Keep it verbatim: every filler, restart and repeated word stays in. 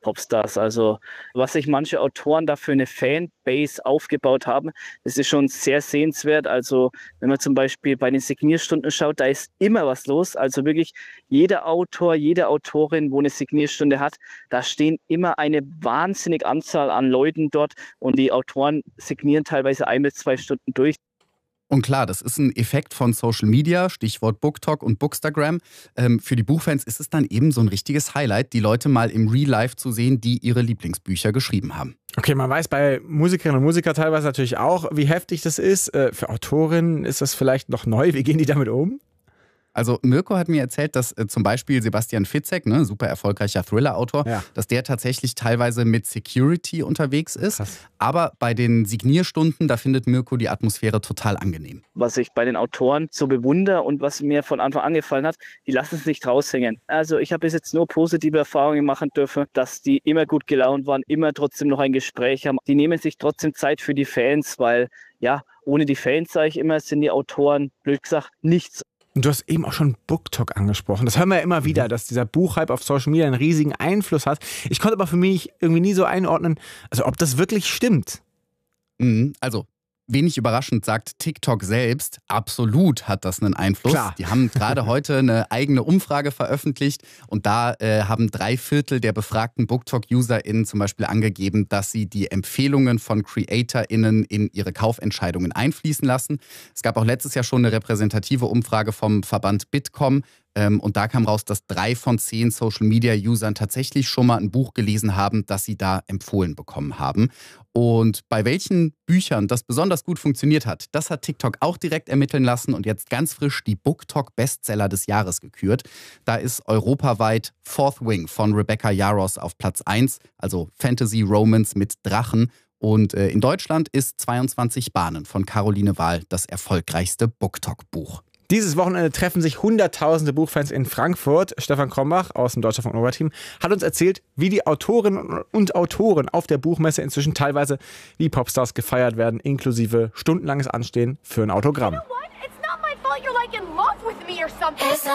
Popstars. Also was sich manche Autoren da für eine Fanbase aufgebaut haben, das ist schon sehr sehenswert. Also wenn man zum Beispiel bei den Signierstunden schaut, da ist immer was los. Also wirklich jeder Autor, jede Autorin, wo eine Signierstunde hat, da stehen immer eine wahnsinnige Anzahl an Leuten dort und die Autoren signieren teilweise ein bis zwei Stunden durch. Und klar, das ist ein Effekt von Social Media, Stichwort BookTok und Bookstagram. Ähm, für die Buchfans ist es dann eben so ein richtiges Highlight, die Leute mal im Real Life zu sehen, die ihre Lieblingsbücher geschrieben haben. Okay, man weiß bei Musikerinnen und Musikern teilweise natürlich auch, wie heftig das ist. Äh, für Autorinnen ist das vielleicht noch neu. Wie gehen die damit um? Also Mirko hat mir erzählt, dass äh, zum Beispiel Sebastian Fitzek, ne, super erfolgreicher Thriller-Autor, Ja. dass der tatsächlich teilweise mit Security unterwegs ist. Krass. Aber bei den Signierstunden, da findet Mirko die Atmosphäre total angenehm. Was ich bei den Autoren so bewundere und was mir von Anfang an gefallen hat, die lassen es nicht raushängen. Also ich habe bis jetzt nur positive Erfahrungen machen dürfen, dass die immer gut gelaunt waren, immer trotzdem noch ein Gespräch haben. Die nehmen sich trotzdem Zeit für die Fans, weil ja, ohne die Fans, sage ich immer, sind die Autoren, blöd gesagt, nichts. Und du hast eben auch schon BookTok angesprochen. Das hören wir ja immer wieder, dass dieser Buchhype auf Social Media einen riesigen Einfluss hat. Ich konnte aber für mich irgendwie nie so einordnen, also ob das wirklich stimmt. Mhm, also wenig überraschend sagt TikTok selbst, absolut hat das einen Einfluss. Klar. Die haben gerade heute eine eigene Umfrage veröffentlicht und da äh, haben drei Viertel der befragten BookTok-UserInnen zum Beispiel angegeben, dass sie die Empfehlungen von CreatorInnen in ihre Kaufentscheidungen einfließen lassen. Es gab auch letztes Jahr schon eine repräsentative Umfrage vom Verband Bitkom. Ähm, und da kam raus, dass drei von zehn Social-Media-Usern tatsächlich schon mal ein Buch gelesen haben, das sie da empfohlen bekommen haben. Und bei welchen Büchern das besonders gut funktioniert hat, das hat TikTok auch direkt ermitteln lassen und jetzt ganz frisch die BookTok-Bestseller des Jahres gekürt. Da ist europaweit Fourth Wing von Rebecca Yarros auf Platz eins, also Fantasy Romance mit Drachen. Und äh, in Deutschland ist zweiundzwanzig Bahnen von Caroline Wahl das erfolgreichste BookTok-Buch. Dieses Wochenende treffen sich hunderttausende Buchfans in Frankfurt. Stefan Krombach aus dem Deutschlandfunk Nova Team hat uns erzählt, wie die Autorinnen und Autoren auf der Buchmesse inzwischen teilweise wie Popstars gefeiert werden, inklusive stundenlanges Anstehen für ein Autogramm. You know what? It's not my fault you're like in love with me or something.